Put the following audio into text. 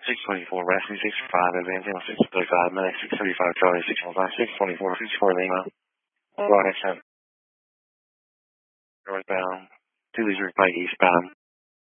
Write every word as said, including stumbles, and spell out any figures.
six twenty-four West, six five advancing on six thirty-five, minutes, six thirty-five Charlie, six one five, six twenty-four, six four Lima. Go ahead, sent. Northbound, two Leisure Pike eastbound.